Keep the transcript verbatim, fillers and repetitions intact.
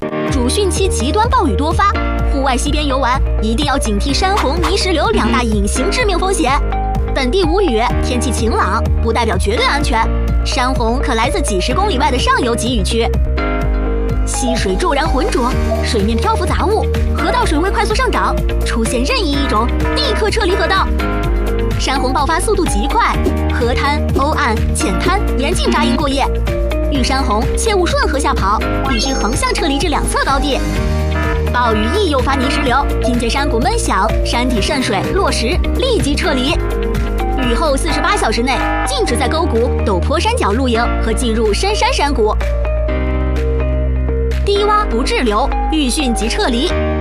主汛期极端暴雨多发，户外溪边游玩一定要警惕山洪、泥石流两大隐形致命风险。本地无雨，天气晴朗，不代表绝对安全，山洪可来自几十公里外的上游集雨区。溪水骤然浑浊，水面漂浮杂物，河道水位快速上涨，出现任意一种，立刻撤离河道。山洪爆发速度极快，河滩、欧岸、浅滩严禁扎营过夜。遇山洪切勿顺河下跑，必须横向撤离至两侧高地。暴雨易诱发泥石流，听见山谷闷响、山体渗水、落石，立即撤离。雨后四十八小时内禁止在沟谷、陡坡山脚露营和进入深山山谷。低洼不滞留，遇汛即撤离。